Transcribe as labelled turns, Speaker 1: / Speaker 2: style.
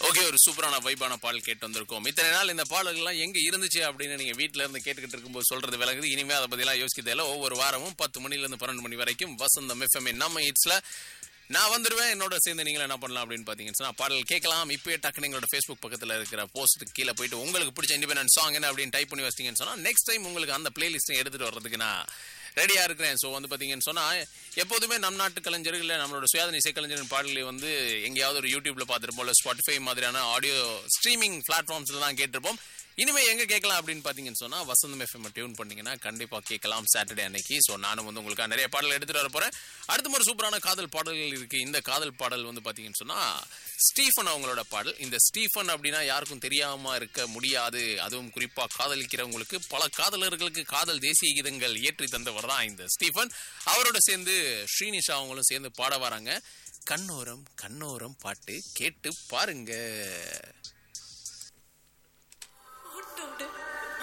Speaker 1: Okay, ஒரு சூப்பரான வைபான பாடல் கேட்டு வந்திருக்கோம். இத்தனை நாள் இந்த பாடல்கள்லாம் எங்க இருந்துச்சு அப்படின்னு நீங்க வீட்டுல இருந்து கேட்டுக்கிட்டு இருக்கும்போது சொல்றது விளங்குது. இனிமே அதை பத்தி எல்லாம் யோசிக்கிறதுல ஒவ்வொரு வாரமும் 10 மணில இருந்து 12 மணி வரைக்கும் வசந்தம் எஃப்எம் நம்ம ஹிட்ஸ்ல நான் வந்துடுவேன். என்னோட சேர்ந்து நீங்களும் என்ன பண்ணலாம் அப்படின்னு பாத்தீங்கன்னா பாடல் கேட்கலாம். இப்பயே டக்குனு எங்களோட ஃபேஸ்புக் பக்கத்துல இருக்கிற போஸ்ட்டுக்கு கீழே போயிட்டு உங்களுக்கு பிடிச்ச இண்டிபெண்டன்ட் சாங் என்ன அப்படின்னு டைப் பண்ணி வச்சிட்டீங்கன்னு சொன்னா நெக்ஸ்ட் டைம் உங்களுக்கு அந்த பிளேலிஸ்ட்டை எடுத்துட்டு வர்றதுக்கு நான் ரெடியா இருக்கிறேன். ஸோ வந்து பாத்தீங்கன்னு சொன்னா எப்போதுமே நம் நாட்டு கலைஞர்கள் நம்மளோட சுயாதீன இசை கலைஞரின் பாடல்களை வந்து எங்கேயாவது ஒரு யூடியூப்ல பார்த்துருப்போம், இல்லை ஸ்பாட்டிஃபை மாதிரியான ஆடியோ ஸ்ட்ரீமிங் பிளாட்ஃபார்ம்ஸ்ல தான் கேட்டிருப்போம். இனிமே எங்க கேட்கலாம் அப்படின்னு பாத்தீங்கன்னு சொன்னா வசந்தம் எஃப்எம் டியூன் பண்ணீங்கன்னா கண்டிப்பா கேட்கலாம் சாட்டர்டே அன்னைக்கு. ஸோ நானும் வந்து உங்களுக்கு நிறைய பாடல் எடுத்துட்டு வர போறேன். அடுத்த ஒரு சூப்பரான காதல் பாடல்கள் இருக்கு. இந்த காதல் பாடல் வந்து பாத்தீங்கன்னு சொன்னா ஸ்டீஃபன் அவங்களோட பாடல். இந்த ஸ்டீஃபன் அப்படின்னா யாருக்கும் தெரியாம இருக்க முடியாது. அதுவும் குறிப்பா காதலிக்கிறவங்களுக்கு, பல காதலர்களுக்கு காதல் தேசிய கீதங்கள் இயற்றி தந்தவர் தான் இந்த ஸ்டீஃபன். அவரோட சேர்ந்து ஸ்ரீனிஷா அவங்களும் சேர்ந்து பாட வராங்க. கண்ணோரம் கண்ணோரம் பாட்டு கேட்டு பாருங்க.